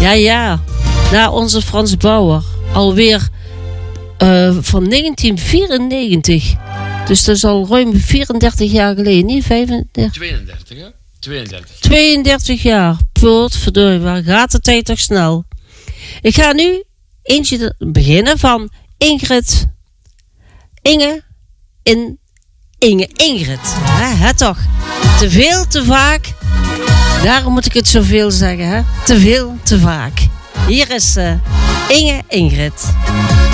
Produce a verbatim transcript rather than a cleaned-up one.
Ja, ja. Na onze Frans Bauer. Alweer uh, van negentien vierennegentig. Dus dat is al ruim vierendertig jaar geleden. Niet vijfendertig? tweeëndertig, hè? tweeëndertig. tweeëndertig jaar. Pootverdorie, waar gaat de tijd toch snel? Ik ga nu eentje beginnen van Ingrid. Inge in Inge. Ingrid. Hè, hè toch? Te veel, te vaak. Daarom moet ik het zoveel zeggen, hè? Te veel, te vaak. Hier is uh, Inge Ingrid.